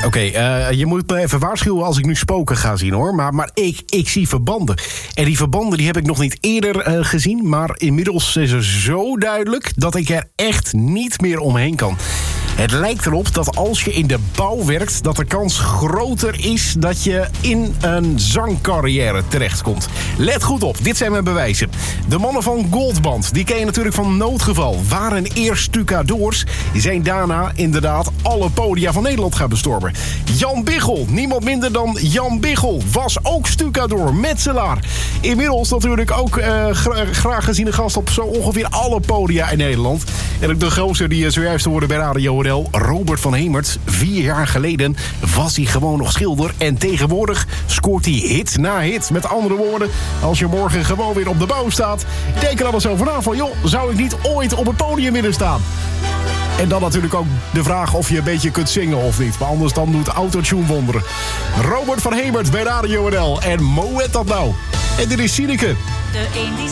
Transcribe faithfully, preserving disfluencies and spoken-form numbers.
Oké, okay, uh, je moet me even waarschuwen als ik nu spoken ga zien, hoor. Maar, maar ik, ik zie verbanden. En die verbanden die heb ik nog niet eerder uh, gezien. Maar inmiddels is er zo duidelijk dat ik er echt niet meer omheen kan. Het lijkt erop dat als je in de bouw werkt, dat de kans groter is dat je in een zangcarrière terechtkomt. Let goed op, dit zijn mijn bewijzen. De mannen van Goldband, die ken je natuurlijk van Noodgeval, waren eerst stucadoors. Die zijn daarna inderdaad alle podia van Nederland gaan bestormen. Jan Biggel, niemand minder dan Jan Biggel, was ook stucadoor, metselaar. Inmiddels natuurlijk ook uh, gra- graag geziene gast op zo ongeveer alle podia in Nederland. En ook de gozer die zojuist hoorde bij Radio Robert van Hemert. Vier jaar geleden was hij gewoon nog schilder. En tegenwoordig scoort hij hit na hit. Met andere woorden, als je morgen gewoon weer op de bouw staat, denk er alles over na van, joh, zou ik niet ooit op het podium willen staan? En dan natuurlijk ook de vraag of je een beetje kunt zingen of niet. Maar anders dan doet autotune wonderen. Robert van Hemert bij Radio N L. En Moet dat nou? En dit is Sineke. De een die